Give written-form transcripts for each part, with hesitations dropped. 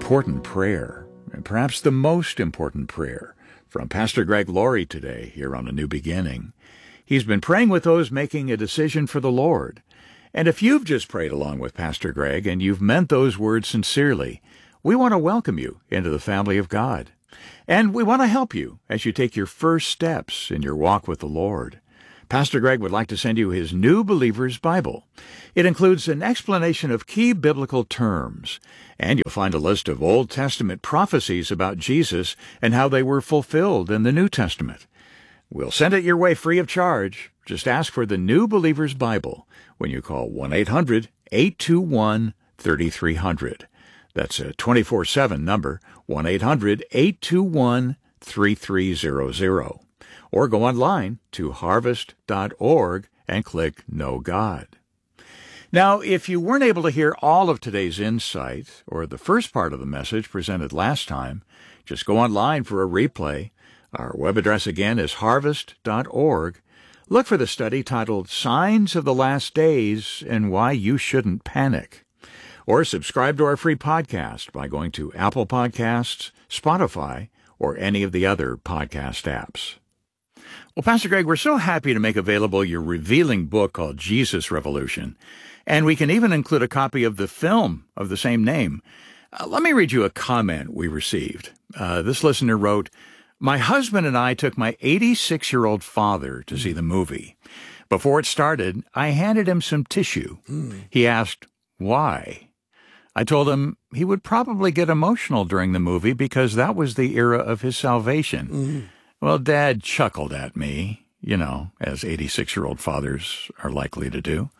important prayer, and perhaps the most important prayer, from Pastor Greg Laurie today here on A New Beginning. He's been praying with those making a decision for the Lord. And if you've just prayed along with Pastor Greg and you've meant those words sincerely, we want to welcome you into the family of God. And we want to help you as you take your first steps in your walk with the Lord. Pastor Greg would like to send you his New Believer's Bible. It includes an explanation of key biblical terms, and you'll find a list of Old Testament prophecies about Jesus and how they were fulfilled in the New Testament. We'll send it your way free of charge. Just ask for the New Believer's Bible when you call 1-800-821-3300. That's a 24/7 number, 1-800-821-3300. Or go online to harvest.org and click Know God. Now, if you weren't able to hear all of today's insight or the first part of the message presented last time, just go online for a replay. Our web address again is harvest.org. Look for the study titled Signs of the Last Days and Why You Shouldn't Panic. Or subscribe to our free podcast by going to Apple Podcasts, Spotify, or any of the other podcast apps. Well, Pastor Greg, we're so happy to make available your revealing book called Jesus Revolution, and we can even include a copy of the film of the same name. Let me read you a comment we received. This listener wrote, "My husband and I took my 86-year-old father to see the movie. Before it started, I handed him some tissue. He asked, 'Why?' I told him he would probably get emotional during the movie because that was the era of his salvation. Well, Dad chuckled at me, as 86-year-old fathers are likely to do.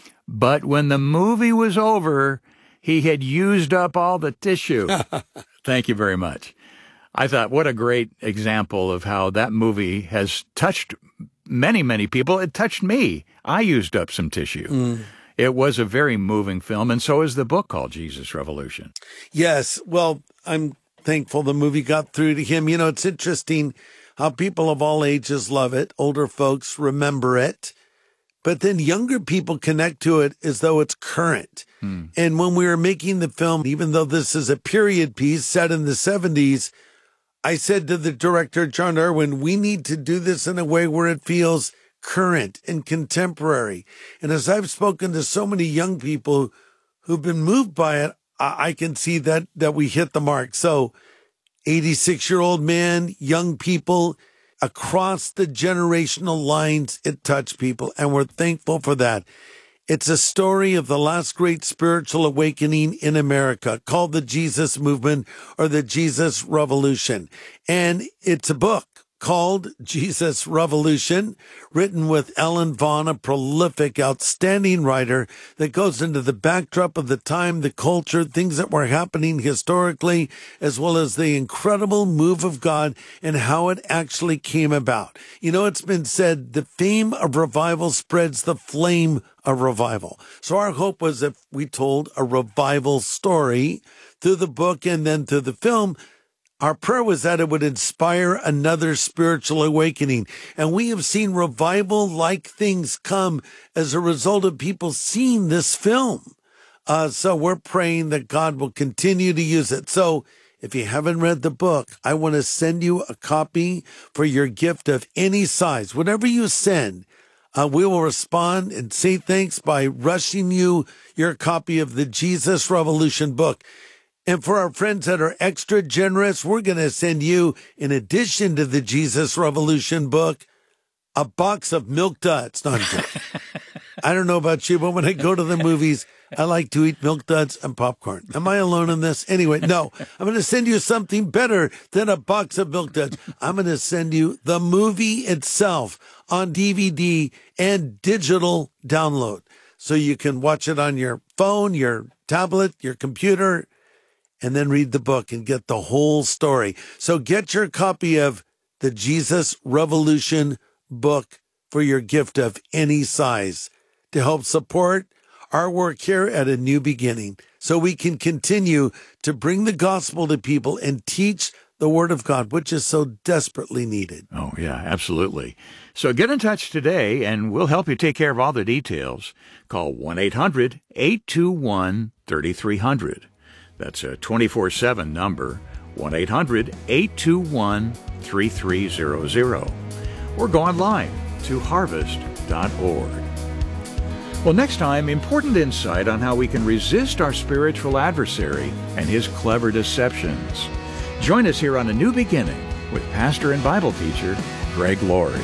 But when the movie was over, he had used up all the tissue." Thank you very much. I thought, what a great example of how that movie has touched many, many people. It touched me. I used up some tissue. It was a very moving film, and so is the book called Jesus Revolution. Yes. Well, I'm thankful the movie got through to him. It's interesting how people of all ages love it. Older folks remember it. But then younger people connect to it as though it's current. And when we were making the film, even though this is a period piece set in the 70s, I said to the director, John Irwin, we need to do this in a way where it feels current and contemporary. And as I've spoken to so many young people who've been moved by it, I can see that we hit the mark. So 86-year-old man, young people, across the generational lines, it touched people, and we're thankful for that. It's a story of the last great spiritual awakening in America called the Jesus Movement or the Jesus Revolution. And it's a book called Jesus Revolution, written with Ellen Vaughn, a prolific, outstanding writer that goes into the backdrop of the time, the culture, things that were happening historically, as well as the incredible move of God and how it actually came about. It's been said, the fame of revival spreads the flame of revival. So our hope was if we told a revival story through the book and then through the film, our prayer was that it would inspire another spiritual awakening. And we have seen revival-like things come as a result of people seeing this film. So we're praying that God will continue to use it. So if you haven't read the book, I want to send you a copy for your gift of any size. Whatever you send, we will respond and say thanks by rushing you your copy of the Jesus Revolution book. And for our friends that are extra generous, we're going to send you, in addition to the Jesus Revolution book, a box of Milk Duds. No, I'm joking. I don't know about you, but when I go to the movies, I like to eat Milk Duds and popcorn. Am I alone in this? Anyway, no. I'm going to send you something better than a box of Milk Duds. I'm going to send you the movie itself on DVD and digital download. So you can watch it on your phone, your tablet, your computer, and then read the book and get the whole story. So get your copy of the Jesus Revolution book for your gift of any size to help support our work here at A New Beginning so we can continue to bring the gospel to people and teach the Word of God, which is so desperately needed. Oh, yeah, absolutely. So get in touch today, and we'll help you take care of all the details. Call 1-800-821-3300. That's a 24/7 number, 1-800-821-3300. Or go online to harvest.org. Well, next time, important insight on how we can resist our spiritual adversary and his clever deceptions. Join us here on A New Beginning with pastor and Bible teacher Greg Laurie.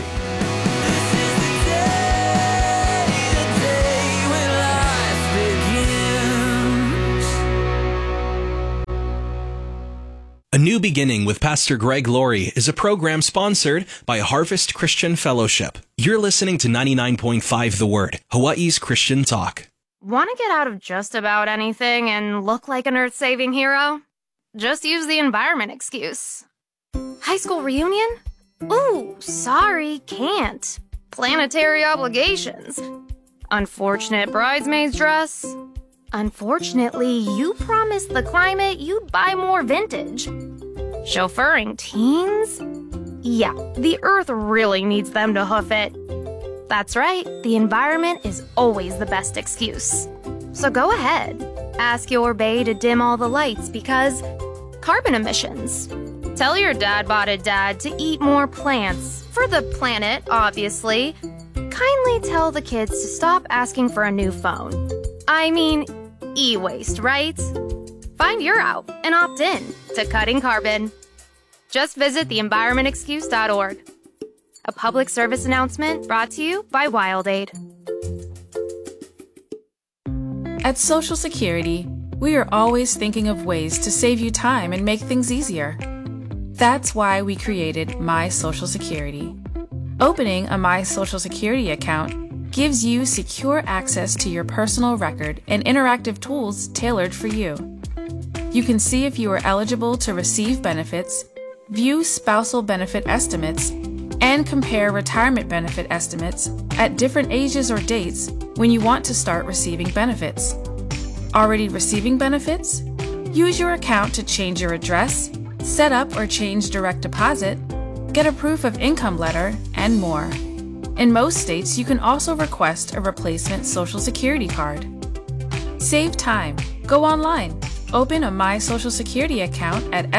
A New Beginning with Pastor Greg Laurie is a program sponsored by Harvest Christian Fellowship. You're listening to 99.5 The Word, Hawaii's Christian talk. Want to get out of just about anything and look like an earth-saving hero? Just use the environment excuse. High school reunion? Ooh, sorry, can't. Planetary obligations. Unfortunate bridesmaid's dress. Unfortunately, you promised the climate you'd buy more vintage. Chauffeuring teens? Yeah, the earth really needs them to hoof it. That's right, the environment is always the best excuse. So go ahead, ask your bae to dim all the lights because carbon emissions. Tell your dad-botted dad to eat more plants, for the planet, obviously. Kindly tell the kids to stop asking for a new phone. I mean, e-waste, right? Find your out and opt in to cutting carbon. Just visit theenvironmentexcuse.org. A public service announcement brought to you by WildAid. At Social Security, we are always thinking of ways to save you time and make things easier. That's why we created My Social Security. Opening a My Social Security account gives you secure access to your personal record and interactive tools tailored for you. You can see if you are eligible to receive benefits, view spousal benefit estimates, and compare retirement benefit estimates at different ages or dates when you want to start receiving benefits. Already receiving benefits? Use your account to change your address, set up or change direct deposit, get a proof of income letter, and more. In most states, you can also request a replacement Social Security card. Save time. Go online. Open a My Social Security account at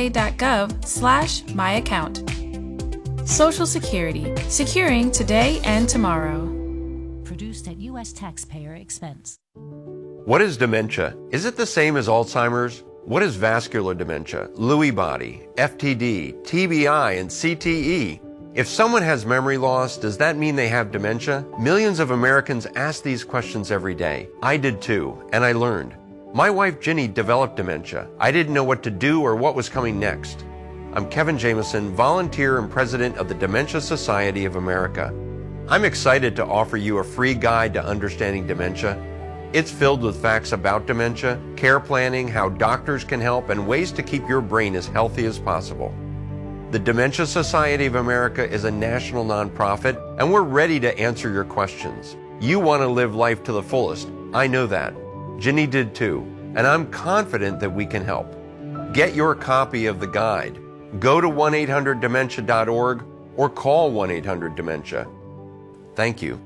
ssa.gov/myaccount. Social Security. Securing today and tomorrow. Produced at U.S. taxpayer expense. What is dementia? Is it the same as Alzheimer's? What is vascular dementia, Lewy body, FTD, TBI, and CTE? If someone has memory loss, does that mean they have dementia? Millions of Americans ask these questions every day. I did too, and I learned. My wife Ginny developed dementia. I didn't know what to do or what was coming next. I'm Kevin Jameson, volunteer and president of the Dementia Society of America. I'm excited to offer you a free guide to understanding dementia. It's filled with facts about dementia, care planning, how doctors can help, and ways to keep your brain as healthy as possible. The Dementia Society of America is a national nonprofit, and we're ready to answer your questions. You want to live life to the fullest. I know that. Ginny did too, and I'm confident that we can help. Get your copy of the guide. Go to 1-800-DEMENTIA.org or call 1-800-DEMENTIA. Thank you.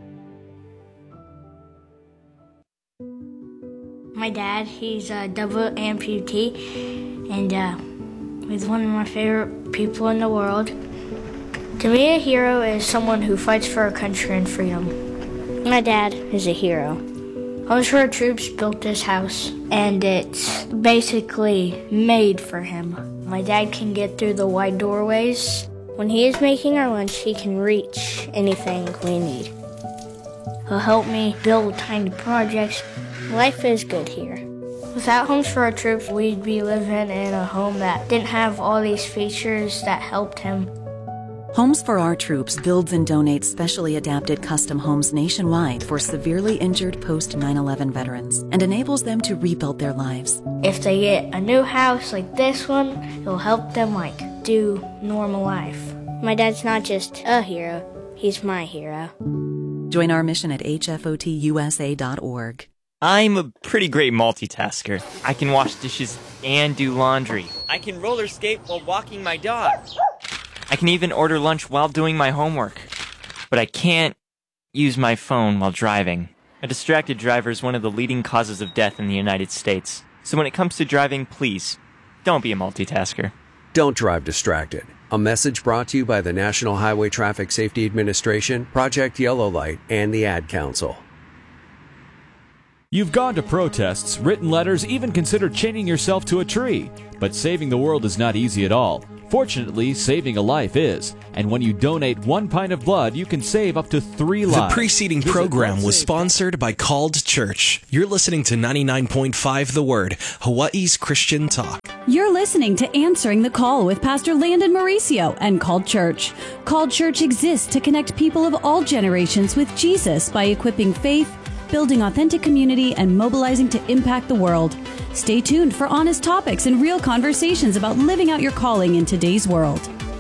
My dad, he's a double amputee, and he's one of my favorite people in the world. To me, a hero is someone who fights for our country and freedom. My dad is a hero. Homes for Our Troops built this house, and it's basically made for him. My dad can get through the wide doorways. When he is making our lunch, he can reach anything we need. He'll help me build tiny projects. Life is good here. Without Homes for Our Troops, we'd be living in a home that didn't have all these features that helped him. Homes for Our Troops builds and donates specially adapted custom homes nationwide for severely injured post-9/11 veterans and enables them to rebuild their lives. If they get a new house like this one, it'll help them do normal life. My dad's not just a hero, he's my hero. Join our mission at hfotusa.org. I'm a pretty great multitasker. I can wash dishes and do laundry. I can roller skate while walking my dog. I can even order lunch while doing my homework. But I can't use my phone while driving. A distracted driver is one of the leading causes of death in the United States. So when it comes to driving, please, don't be a multitasker. Don't drive distracted. A message brought to you by the National Highway Traffic Safety Administration, Project Yellow Light, and the Ad Council. You've gone to protests, written letters, even considered chaining yourself to a tree. But saving the world is not easy at all. Fortunately, saving a life is. And when you donate 1 pint of blood, you can save up to 3 lives. The preceding program was sponsored by Called Church. You're listening to 99.5 The Word, Hawaii's Christian talk. You're listening to Answering the Call with Pastor Landon Mauricio and Called Church. Called Church exists to connect people of all generations with Jesus by equipping faith, building authentic community, and mobilizing to impact the world. Stay tuned for honest topics and real conversations about living out your calling in today's world.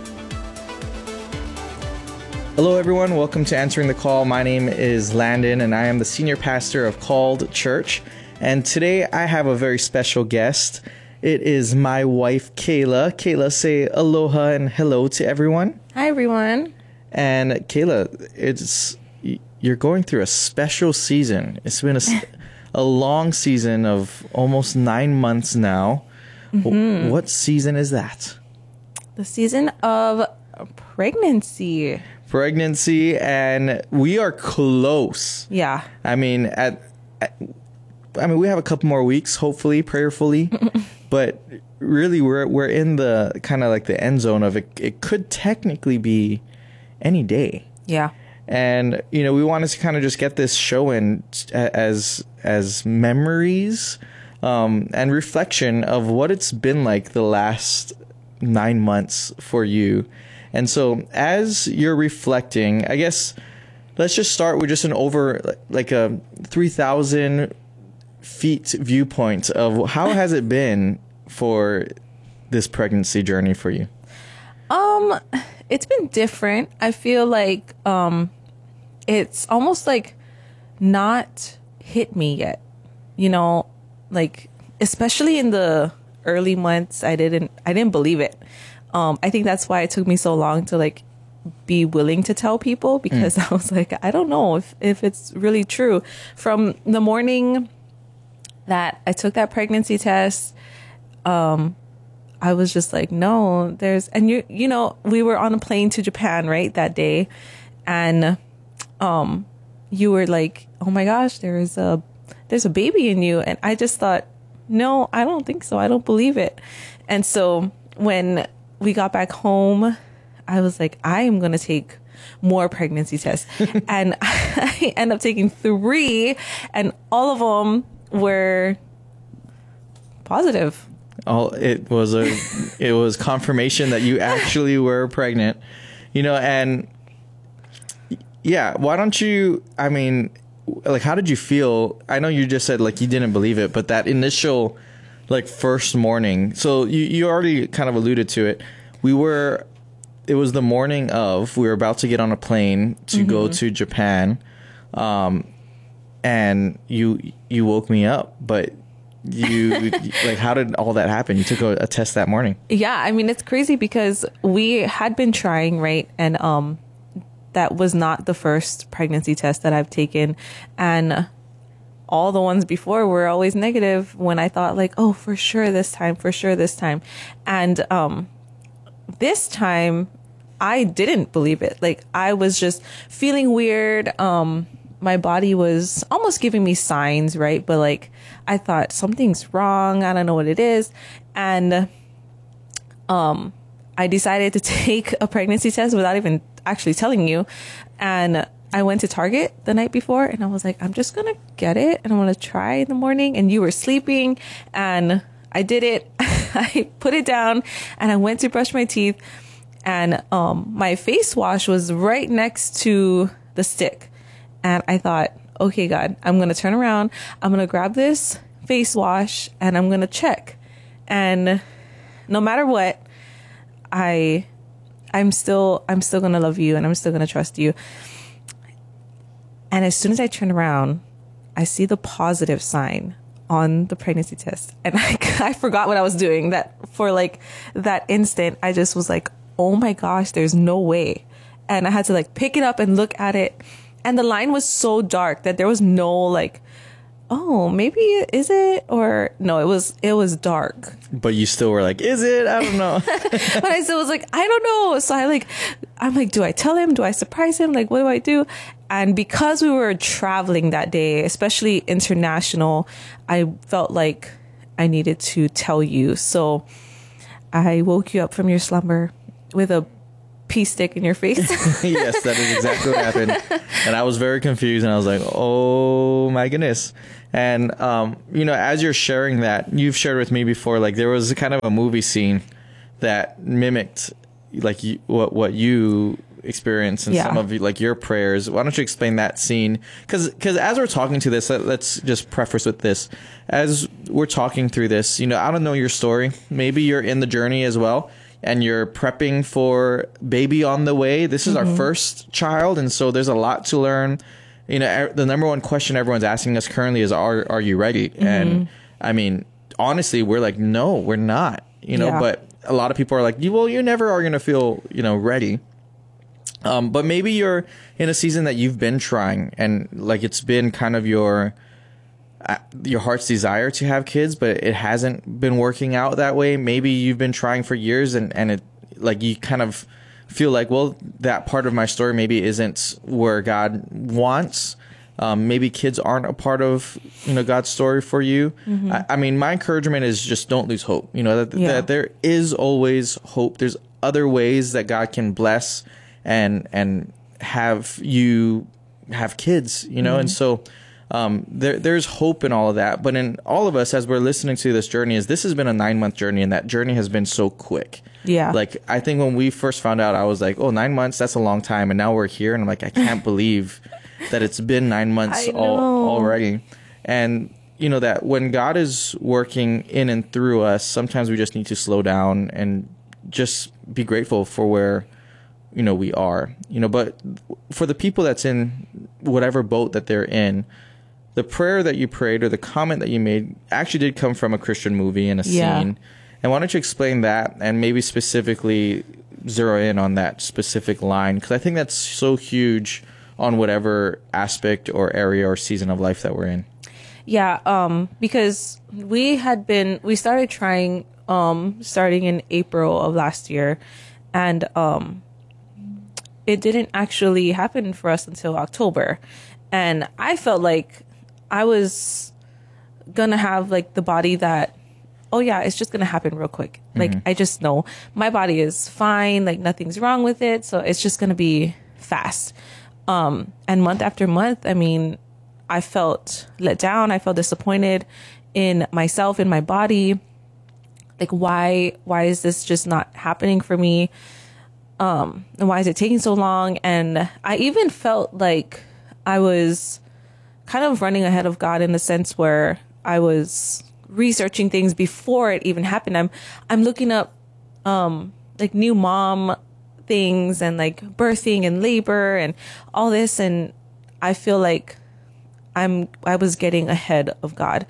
Hello, everyone. Welcome to Answering the Call. My name is Landon, and I am the senior pastor of Called Church. And today I have a very special guest. It is my wife, Kayla. Kayla, say aloha and hello to everyone. Hi, everyone. And Kayla, you're going through a special season. It's been a long season of almost 9 months now. Mm-hmm. What season is that? The season of pregnancy. And we are close. Yeah. I mean, we have a couple more weeks, hopefully, prayerfully, but really we're in the kind of like the end zone of it. It could technically be any day. Yeah. And, we wanted to kind of just get this show in as memories and reflection of what it's been like the last 9 months for you. And so as you're reflecting, I guess let's just start with just a 3,000 feet viewpoint of how has it been for this pregnancy journey for you? It's been different. I feel like it's almost like not hit me yet. Like especially in the early months, I didn't believe it. I think that's why it took me so long to like be willing to tell people, because I was like, I don't know if it's really true. From the morning that I took that pregnancy test, I was just like, no, and we were on a plane to Japan, right, that day. And, you were like, oh my gosh, there's a baby in you. And I just thought, no, I don't think so. I don't believe it. And so when we got back home, I was like, I am going to take more pregnancy tests. And I ended up taking 3, and all of them were positive. It was confirmation that you actually were pregnant, and yeah, why don't you, how did you feel? I know you just said like you didn't believe it, but that initial like first morning, so you already kind of alluded to it. It was the morning of, we were about to get on a plane to go to Japan, and you woke me up, but you like, how did all that happen? You took a test that morning. Yeah, it's crazy because we had been trying, right? And that was not the first pregnancy test that I've taken, and all the ones before were always negative when I thought like, oh, for sure this time. And this time I didn't believe it. Like, I was just feeling weird. My body was almost giving me signs, right? But like, I thought something's wrong. I don't know what it is. And I decided to take a pregnancy test without even actually telling you. And I went to Target the night before, and I was like, I'm just going to get it, and I'm going to try in the morning. And you were sleeping, and I did it. I put it down, and I went to brush my teeth, and my face wash was right next to the stick. And I thought, okay, God, I'm going to turn around. I'm going to grab this face wash, and I'm going to check. And no matter what, I'm still going to love you, and I'm still going to trust you. And as soon as I turn around, I see the positive sign on the pregnancy test. And I forgot what I was doing. That for like that instant, I just was like, oh my gosh, there's no way. And I had to like pick it up and look at it. And the line was so dark that there was no like oh, maybe is it? Or no, it was dark. But you still were like, is it? I don't know. But I still was like, I don't know. So I'm like, do I tell him? Do I surprise him? Like, what do I do? And because we were traveling that day, especially international, I felt like I needed to tell you. So I woke you up from your slumber with a pea stick in your face. Yes, that is exactly what happened. And I was very confused, and I was like, oh my goodness. And, as you're sharing that, you've shared with me before, like there was kind of a movie scene that mimicked like what you experienced and some of like your prayers. Why don't you explain that scene? Because as we're talking to this, let's just preface with this. As we're talking through this, I don't know your story. Maybe you're in the journey as well, and you're prepping for baby on the way. This is our first child, and so there's a lot to learn. The number one question everyone's asking us currently is, are you ready? And I mean, honestly, we're like, no, we're not, but a lot of people are like, well, you never are going to feel, ready. But maybe you're in a season that you've been trying, and like it's been kind of your heart's desire to have kids, but it hasn't been working out that way. Maybe you've been trying for years, and it like you kind of feel like, well, that part of my story maybe isn't where God wants. Maybe kids aren't a part of God's story for you. I mean, my encouragement is just don't lose hope. That there is always hope. There's other ways that God can bless and have you have kids. And so there's hope in all of that. But in all of us, as we're listening to this journey, this has been a 9-month journey, and that journey has been so quick. Yeah. Like, I think when we first found out, I was like, oh, 9 months, that's a long time. And now we're here, and I'm like, I can't believe that it's been 9 months already. And, that when God is working in and through us, sometimes we just need to slow down and just be grateful for where, we are. But for the people that's in whatever boat that they're in, the prayer that you prayed or the comment that you made actually did come from a Christian movie and a scene. And why don't you explain that and maybe specifically zero in on that specific line? Because I think that's so huge on whatever aspect or area or season of life that we're in. Yeah, because we started trying starting in April of last year, and it didn't actually happen for us until October. And I felt like I was gonna have like the body that, oh yeah, it's just gonna happen real quick. Like, I just know my body is fine, like nothing's wrong with it, so it's just gonna be fast. And month after month, I mean, I felt let down. I felt disappointed in myself, in my body. Like, why is this just not happening for me? And why is it taking so long? And I even felt like I was kind of running ahead of God in the sense where I was researching things before it even happened. I'm looking up like new mom things and like birthing and labor and all this, and I feel like I was getting ahead of God.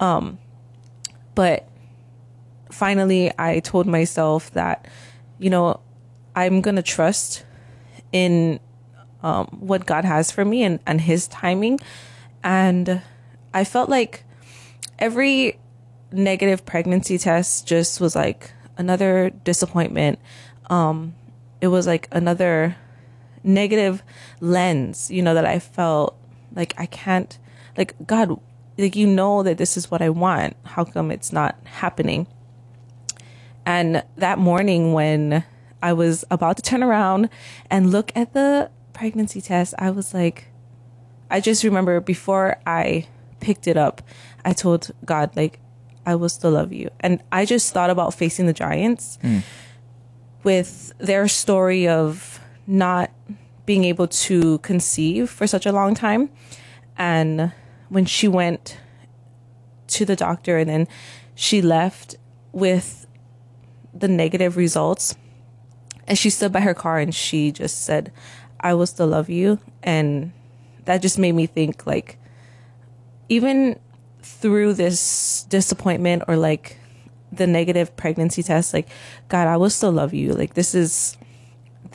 But finally I told myself that, I'm going to trust in what God has for me and his timing. And I felt like every negative pregnancy test just was like another disappointment. It was like another negative lens, that I felt like I can't, like, God, like, that this is what I want. How come it's not happening? And that morning when I was about to turn around and look at the pregnancy test, I was like, I just remember before I picked it up, I told God, like, I will still love you. And I just thought about facing the giants with their story of not being able to conceive for such a long time. And when she went to the doctor and then she left with the negative results, and she stood by her car and she just said, I will still love you. And that just made me think, like, even through this disappointment or like the negative pregnancy test, like, God, I will still love you. Like, this is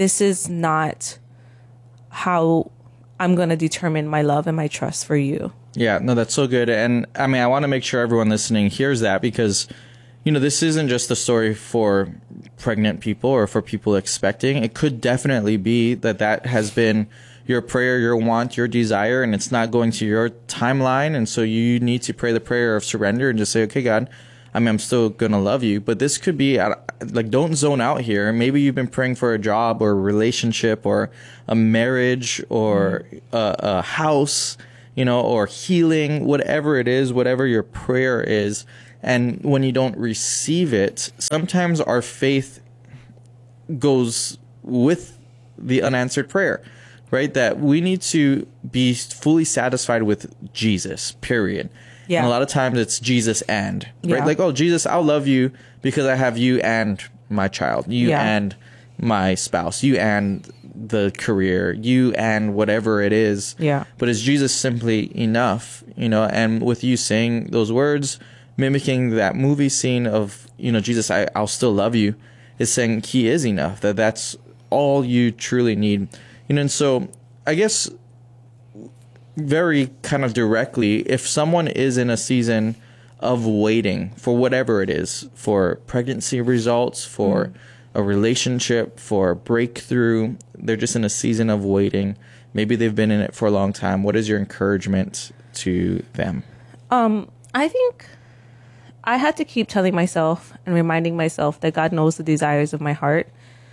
not how I'm going to determine my love and my trust for you. Yeah, no, that's so good. And I mean, I want to make sure everyone listening hears that, because, you know, this isn't just a story for pregnant people or for people expecting. It could definitely be that has been your prayer, your want, your desire, and it's not going to your timeline. And so you need to pray the prayer of surrender and just say, okay, God, I mean, I'm still going to love you. But this could be like, don't zone out here. Maybe you've been praying for a job or a relationship or a marriage or a house, you know, or healing, whatever it is, whatever your prayer is. And when you don't receive it, sometimes our faith goes with the unanswered prayer, right? That we need to be fully satisfied with Jesus, period. Yeah. And a lot of times it's Jesus and, right? Yeah. Like, oh, Jesus, I'll love you because I have you and my child, you and my spouse, you and the career, you and whatever it is. Yeah. But is Jesus simply enough, you know? And with you saying those words, mimicking that movie scene of, you know, Jesus, I'll still love you, is saying he is enough, that's all you truly need. You know, and so I guess very kind of directly, if someone is in a season of waiting for whatever it is, for pregnancy results, for a relationship, for a breakthrough, they're just in a season of waiting. Maybe they've been in it for a long time. What is your encouragement to them? I think I had to keep telling myself and reminding myself that God knows the desires of my heart,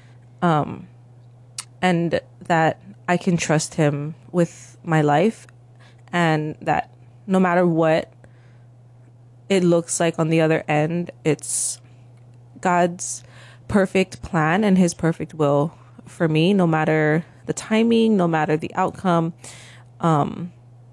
and that I can trust him with my life, and that no matter what it looks like on the other end, it's God's perfect plan and his perfect will for me, no matter the timing, no matter the outcome. I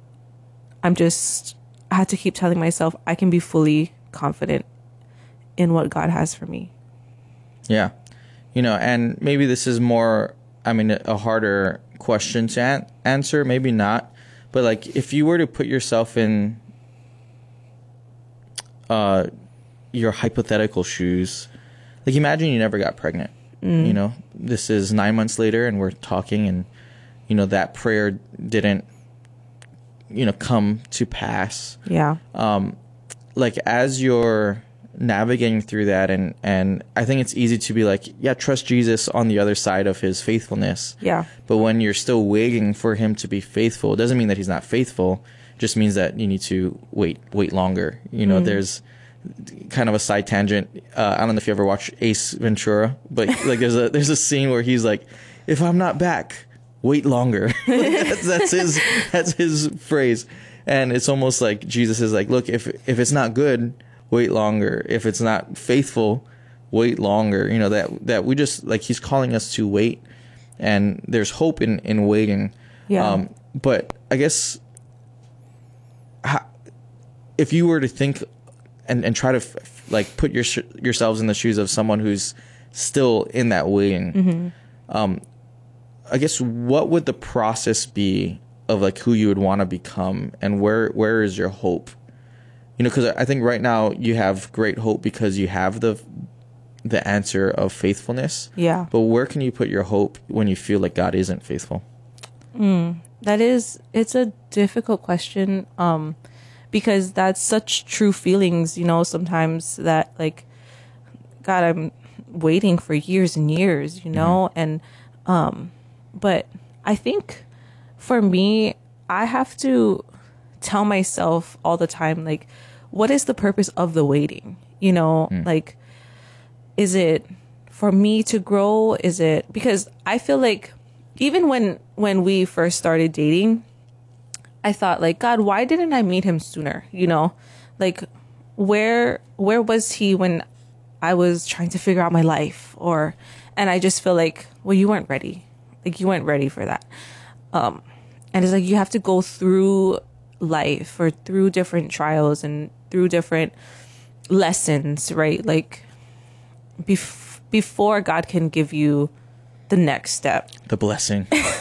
had to keep telling myself I can be fully confident in what God has for me. Yeah. You know, and maybe this is more, I mean, a harder question to answer, maybe not. But like, if you were to put yourself in your hypothetical shoes, like imagine you never got pregnant. You know, this is 9 months later and we're talking, and, you know, that prayer didn't, you know, come to pass. Yeah. Like, as you're navigating through that, and I think it's easy to be like, yeah, trust Jesus on the other side of his faithfulness. Yeah. But when you're still waiting for him to be faithful, it doesn't mean that he's not faithful. It just means that you need to wait longer. You know, there's kind of a side tangent. I don't know if you ever watched Ace Ventura, but like there's a scene where he's like, if I'm not back, wait longer. that's his phrase. And it's almost like Jesus is like, look, if it's not good, wait longer. If it's not faithful, wait longer. You know, that we just, like, he's calling us to wait, and there's hope in waiting. Yeah. But I guess if you were to think and try to like put yourselves in the shoes of someone who's still in that waiting, I guess what would the process be of like who you would want to become, and where is your hope? You know, because I think right now you have great hope because you have the answer of faithfulness. Yeah. But where can you put your hope when you feel like God isn't faithful? It's a difficult question, because that's such true feelings, you know, sometimes that like, God, I'm waiting for years and years, you know, and, but I think for me, I have to tell myself all the time, like, what is the purpose of the waiting? You know, like, is it for me to grow? Is it because I feel like even when we first started dating, I thought like, God, why didn't I meet him sooner? You know, like where was he when I was trying to figure out my life? And I just feel like, well, you weren't ready. Like you weren't ready for that. And it's like, you have to go through life or through different trials and through different lessons, right? Like before God can give you the next step. The blessing.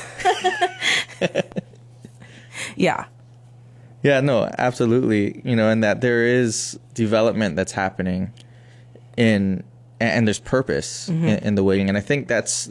Yeah. Yeah, no, absolutely. You know, and that there is development that's happening and there's purpose in the waiting. And I think that's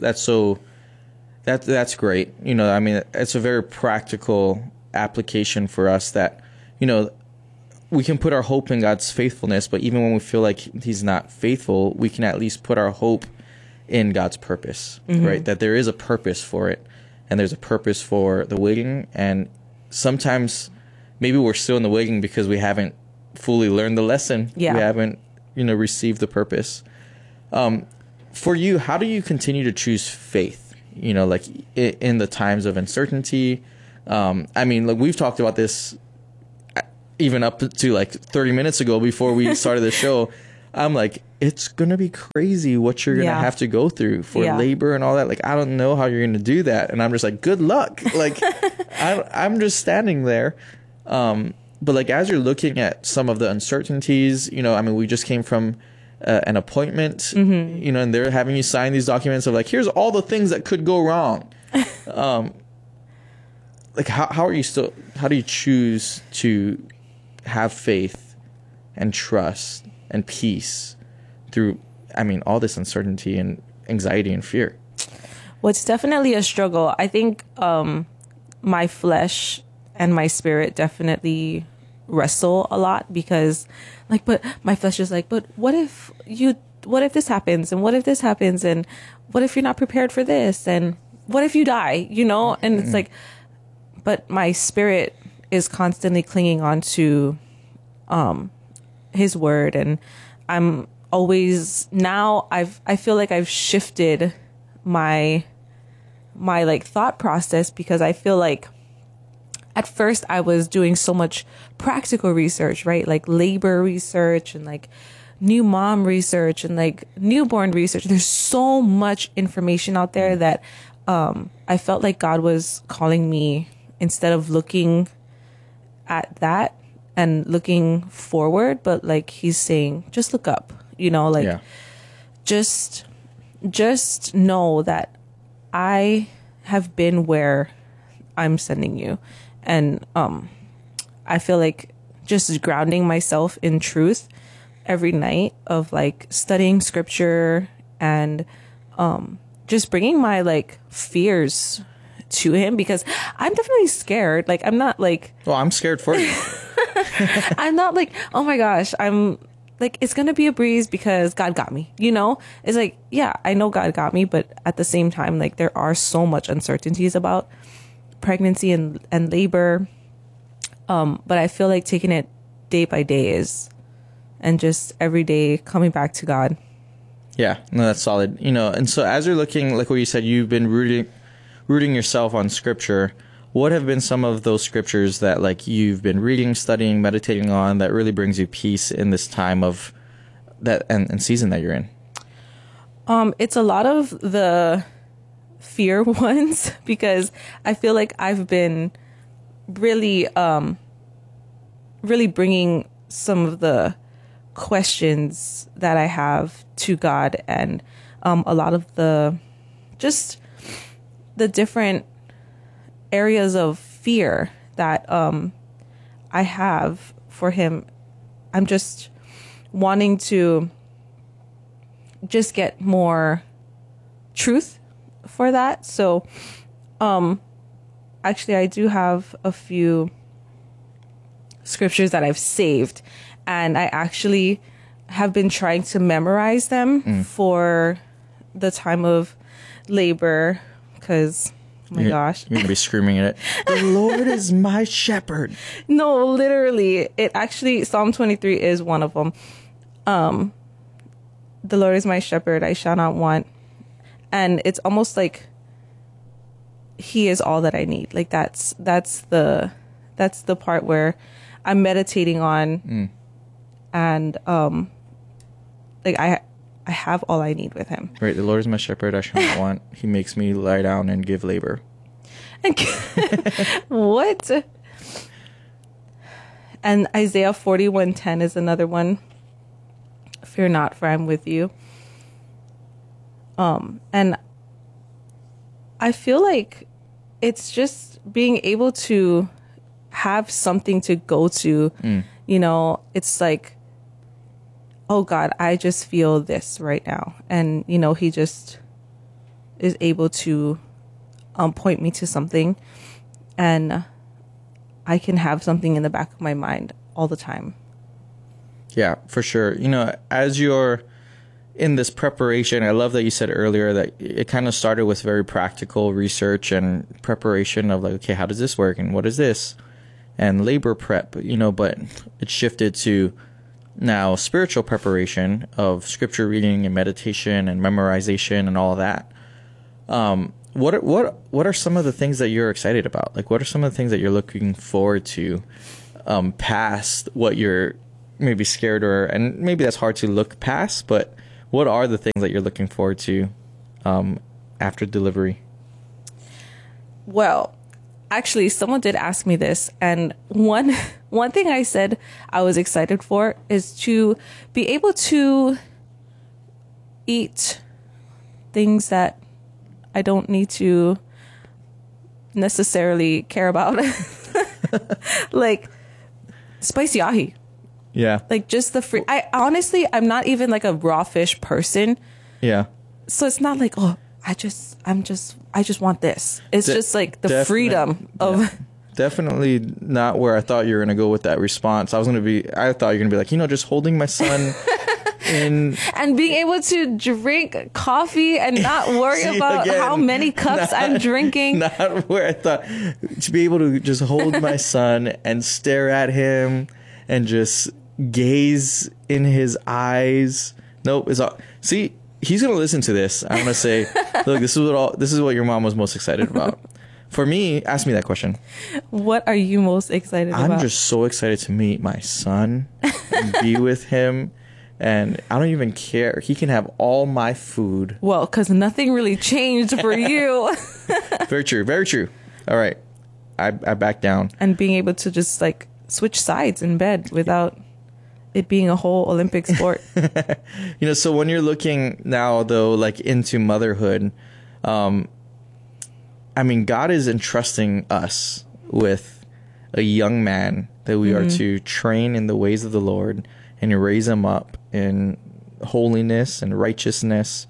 great. You know, I mean, it's a very practical application for us that, we can put our hope in God's faithfulness, but even when we feel like he's not faithful, we can at least put our hope in God's purpose, right? That there is a purpose for it, and there's a purpose for the waiting. And sometimes maybe we're still in the waiting because we haven't fully learned the lesson. Yeah. We haven't, received the purpose. For you, how do you continue to choose faith? Like in the times of uncertainty. We've talked about this even up to like 30 minutes ago before we started the show. I'm like, it's going to be crazy what you're going to have to go through for labor and all that. Like, I don't know how you're going to do that. And I'm just like, good luck. Like, I'm just standing there. But like, as you're looking at some of the uncertainties, we just came from an appointment, and they're having you sign these documents of like, here's all the things that could go wrong. Like, how do you choose to have faith and trust and peace through, all this uncertainty and anxiety and fear? Well, it's definitely a struggle. I think my flesh and my spirit definitely wrestle a lot because, but my flesh is like, but what if this happens, and what if this happens, and what if you're not prepared for this, and what if you die, And it's like, but my spirit is constantly clinging on to his word, and I'm always now I feel like I've shifted my like thought process, because I feel like at first I was doing so much practical research, right? Like labor research and like new mom research and like newborn research. There's so much information out there that I felt like God was calling me, instead of looking at that and looking forward, but like he's saying, just look up, just know that I have been where I'm sending you. And I feel like just grounding myself in truth every night of like studying scripture and just bringing my like fears to him, because I'm definitely scared. Like, I'm not like, well, I'm scared for you. I'm not like, oh my gosh, I'm like, it's going to be a breeze because God got me, It's like, yeah, I know God got me, but at the same time, like, there are so much uncertainties about pregnancy and labor. But I feel like taking it day by day and just every day coming back to God. Yeah, no, that's solid. And so as you're looking, like what you said, you've been rooting yourself on scripture. What have been some of those scriptures that like you've been reading, studying, meditating on that really brings you peace in this time of that and season that you're in? It's a lot of the fear ones, because I feel like I've been really bringing some of the questions that I have to God, and a lot of the different areas of fear that I have for him. I'm just wanting to just get more truth for that. So actually I do have a few scriptures that I've saved, and I actually have been trying to memorize them for the time of labor, because gosh, you're gonna be screaming at it. The Lord is my shepherd. No, literally, it actually, Psalm 23 is one of them. The Lord is my shepherd, I shall not want. And it's almost like he is all that I need. Like that's the part where I'm meditating on, and like I have all I need with him. Right, the Lord is my shepherd, I shall not want. He makes me lie down and give labor. What? And Isaiah 41:10 is another one. Fear not, for I'm with you. And I feel like it's just being able to have something to go to. It's like, oh God, I just feel this right now. And, he just is able to point me to something. And I can have something in the back of my mind all the time. Yeah, for sure. You know, as you're in this preparation, I love that you said earlier that it kind of started with very practical research and preparation of like, okay, how does this work and what is this? And labor prep, you know, but it shifted to now spiritual preparation of scripture reading and meditation and memorization and all of that. What are some of the things that you're excited about? Like, what are some of the things that you're looking forward to past what you're maybe scared and maybe that's hard to look past, but what are the things that you're looking forward to after delivery? Well, actually, someone did ask me this, and one thing I said I was excited for is to be able to eat things that I don't need to necessarily care about. Like spicy ahi. Yeah. Like just the free. I'm not even like a raw fish person. Yeah. So it's not like, oh, I just want this. It's just like the freedom of. Yeah. Definitely not where I thought you were going to go with that response. I thought you were going to be like, just holding my son in. And being able to drink coffee and not worry about how many cups I'm drinking. Not where I thought. To be able to just hold my son and stare at him and just gaze in his eyes. Nope. See, he's going to listen to this. I'm going to say, look, this is what your mom was most excited about. For me, ask me that question. What are you most excited about? I'm just so excited to meet my son and be with him. And I don't even care. He can have all my food. Well, because nothing really changed for you. Very true. Very true. All right. I back down. And being able to just like switch sides in bed without it being a whole Olympic sport. So when you're looking now, though, like into motherhood, God is entrusting us with a young man that we are to train in the ways of the Lord and raise him up in holiness and righteousness.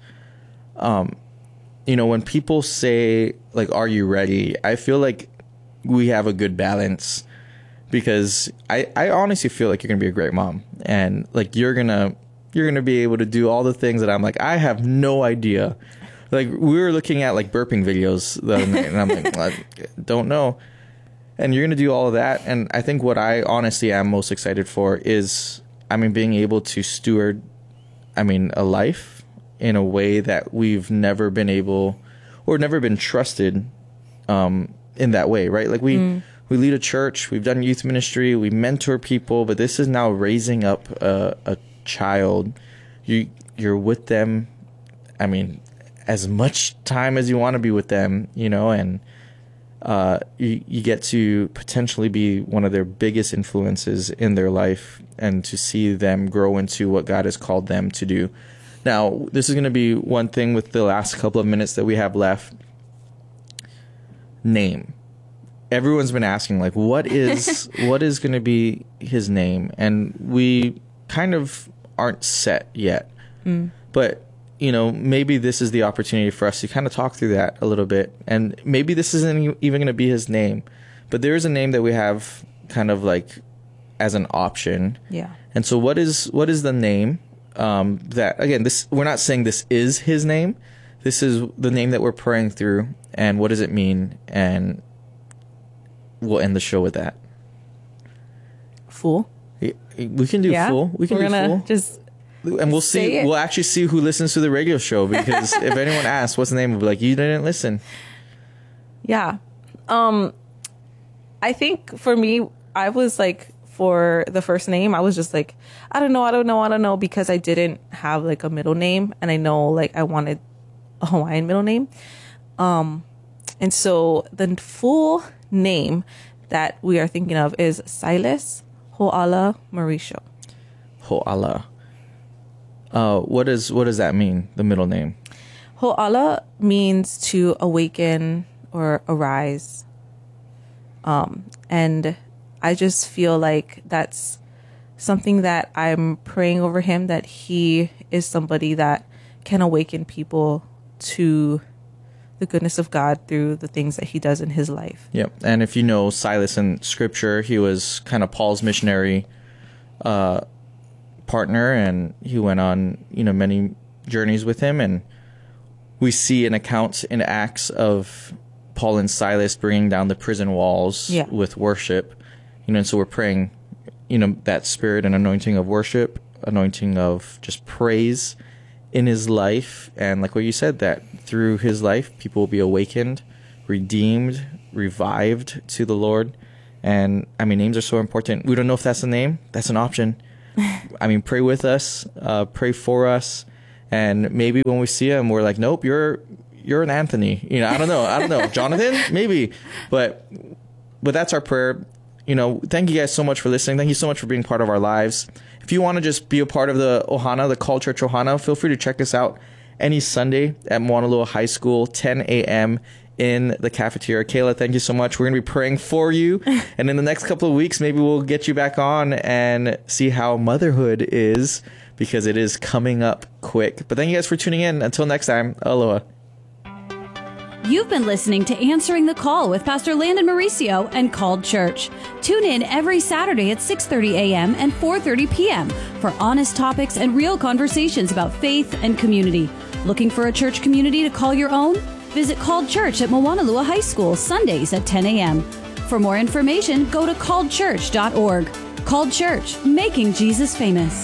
When people say, like, are you ready? I feel like we have a good balance because I honestly feel like you're going to be a great mom and like you're going to be able to do all the things that I'm like, I have no idea. Like we were looking at like burping videos the other night and I'm like, I don't know. And you're going to do all of that. And I think what I honestly am most excited for is, being able to steward, a life in a way that we've never been able or never been trusted in that way, right? Like we lead a church, we've done youth ministry, we mentor people, but this is now raising up a child. You're with them, as much time as you want to be with them, and you get to potentially be one of their biggest influences in their life and to see them grow into what God has called them to do. Now, this is going to be one thing with the last couple of minutes that we have left. Name. Everyone's been asking, like, what is going to be his name? And we kind of aren't set yet. But maybe this is the opportunity for us to kind of talk through that a little bit. And maybe this isn't even going to be his name, but there is a name that we have kind of like as an option. Yeah. And so what is the name that, again, we're not saying this is his name. This is the name that we're praying through. And what does it mean? And we'll end the show with that. Fool. We can do fool. We're gonna fool. And we'll see. We'll actually see who listens to the radio show because if anyone asks what's the name, we'll be like, you didn't listen. Yeah. I think for me, I was like, for the first name, I was just like, I don't know, because I didn't have like a middle name, and I know like I wanted a Hawaiian middle name. And so the full name that we are thinking of is Silas Ho'ala Mauricio. Ho'ala. What does that mean, the middle name? Ho'ala means to awaken or arise. And I just feel like that's something that I'm praying over him, that he is somebody that can awaken people to the goodness of God through the things that he does in his life. Yep. And if you know Silas in Scripture, he was kind of Paul's missionary partner, and he went on, many journeys with him. And we see an account in Acts of Paul and Silas bringing down the prison walls with worship. And so we're praying, that spirit and anointing of worship, anointing of just praise in his life. And like what you said, that through his life, people will be awakened, redeemed, revived to the Lord. And names are so important. We don't know if that's a name. That's an option. Pray with us, pray for us. And maybe when we see him, we're like, nope, you're an Anthony. I don't know. Jonathan, maybe. But that's our prayer. Thank you guys so much for listening. Thank you so much for being part of our lives. If you want to just be a part of the Ohana, the Called Church Ohana, feel free to check us out any Sunday at Moana Lua High School, 10 a.m. in the cafeteria. Kayla, thank you so much. We're going to be praying for you. And in the next couple of weeks, maybe we'll get you back on and see how motherhood is, because it is coming up quick. But thank you guys for tuning in. Until next time, aloha. You've been listening to Answering the Call with Pastor Landon Mauricio and Called Church. Tune in every Saturday at 6:30 a.m. and 4:30 p.m. for honest topics and real conversations about faith and community. Looking for a church community to call your own? Visit Called Church at Moanalua High School Sundays at 10 a.m. For more information, go to calledchurch.org. Called Church, making Jesus famous.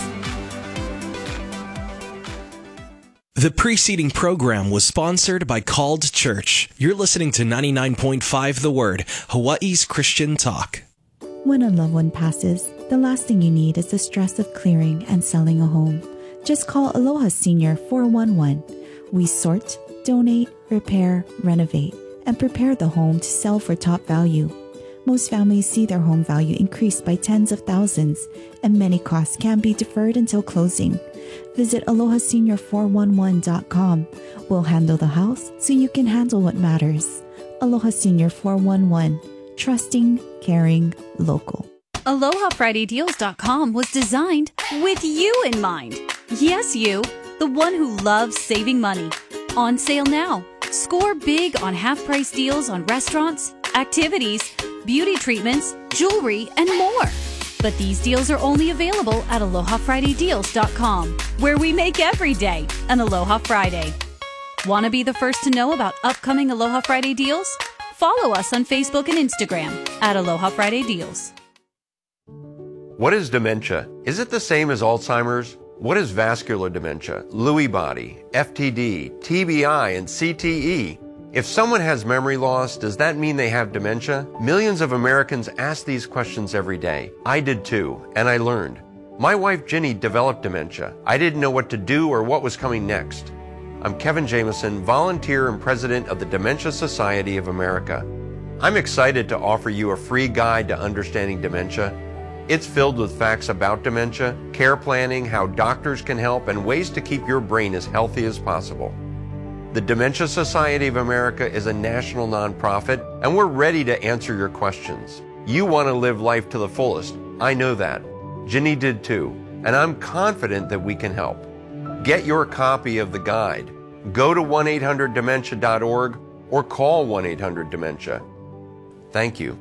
The preceding program was sponsored by Called Church. You're listening to 99.5 The Word, Hawaii's Christian talk. When a loved one passes, the last thing you need is the stress of clearing and selling a home. Just call Aloha Senior 411. We sort, donate, repair, renovate, and prepare the home to sell for top value. Most families see their home value increase by tens of thousands, and many costs can be deferred until closing. Visit AlohaSenior411.com. We'll handle the house so you can handle what matters. Aloha Senior 411. Trusting, caring, local. AlohaFridayDeals.com was designed with you in mind. Yes, you, the one who loves saving money. On sale now. Score big on half-price deals on restaurants, activities, beauty treatments, jewelry, and more. But these deals are only available at AlohaFridayDeals.com, where we make every day an Aloha Friday. Want to be the first to know about upcoming Aloha Friday deals? Follow us on Facebook and Instagram at Aloha Friday Deals. What is dementia? Is it the same as Alzheimer's? What is vascular dementia, Lewy body, FTD, TBI, and CTE? If someone has memory loss, does that mean they have dementia? Millions of Americans ask these questions every day. I did too, and I learned. My wife Ginny developed dementia. I didn't know what to do or what was coming next. I'm Kevin Jameson, volunteer and president of the Dementia Society of America. I'm excited to offer you a free guide to understanding dementia. It's filled with facts about dementia, care planning, how doctors can help, and ways to keep your brain as healthy as possible. The Dementia Society of America is a national nonprofit, and we're ready to answer your questions. You want to live life to the fullest. I know that. Ginny did too, and I'm confident that we can help. Get your copy of the guide. Go to 1-800-DEMENTIA.org or call 1-800-DEMENTIA. Thank you.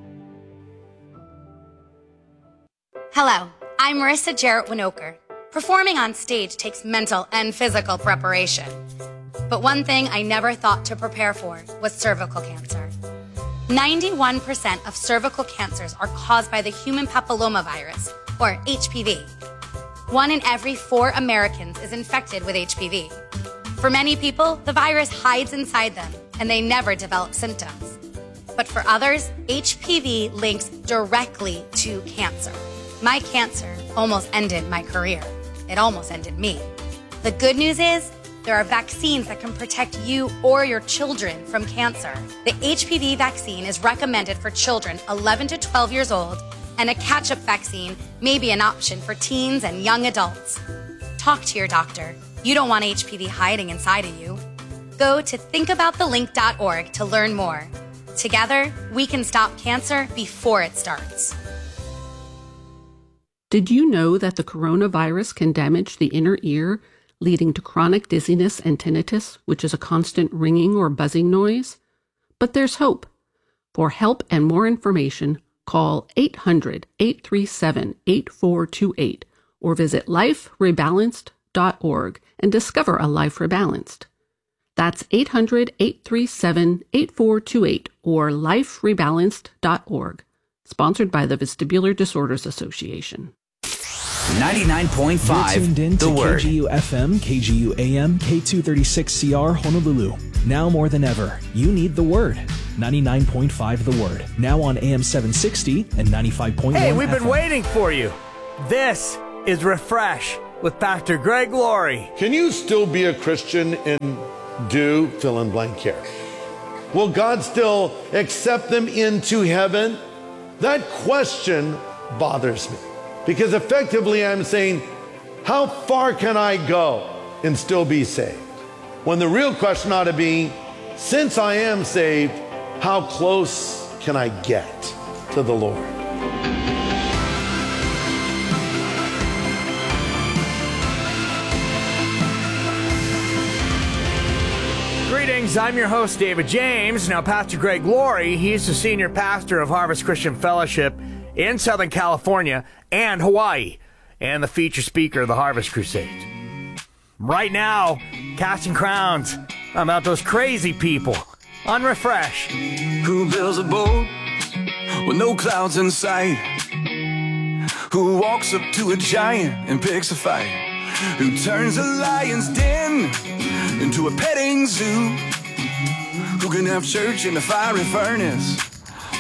Hello, I'm Marissa Jarrett Winokur. Performing on stage takes mental and physical preparation. But one thing I never thought to prepare for was cervical cancer. 91% of cervical cancers are caused by the human papillomavirus, or HPV. 1 in every 4 Americans is infected with HPV. For many people, the virus hides inside them, and they never develop symptoms. But for others, HPV links directly to cancer. My cancer almost ended my career. It almost ended me. The good news is, there are vaccines that can protect you or your children from cancer. The HPV vaccine is recommended for children 11 to 12 years old, and a catch-up vaccine may be an option for teens and young adults. Talk to your doctor. You don't want HPV hiding inside of you. Go to thinkaboutthelink.org to learn more. Together, we can stop cancer before it starts. Did you know that the coronavirus can damage the inner ear, leading to chronic dizziness and tinnitus, which is a constant ringing or buzzing noise. But there's hope. For help and more information, call 800-837-8428 or visit liferebalanced.org and discover a life rebalanced. That's 800-837-8428 or liferebalanced.org. Sponsored by the Vestibular Disorders Association. 99.5 You're tuned in to The Word. KGU FM, KGU AM, K236CR Honolulu. Now more than ever, you need The Word. 99.5 The Word. Now on AM 760 and 95.1 Hey, we've FM. been waiting for you. This is Refresh with Pastor Greg Laurie. Can you still be a Christian and do fill in blank here? Will God still accept them into heaven? That question bothers me because effectively I'm saying, how far can I go and still be saved? When the real question ought to be, since I am saved, how close can I get to the Lord? Greetings, I'm your host, David James. Now, Pastor Greg Laurie, he's the senior pastor of Harvest Christian Fellowship in Southern California and Hawaii, and the feature speaker of the Harvest Crusade. Right now, casting crowns about those crazy people on Refresh. Who builds a boat with no clouds in sight? Who walks up to a giant and picks a fight? Who turns a lion's den into a petting zoo? Who can have church in a fiery furnace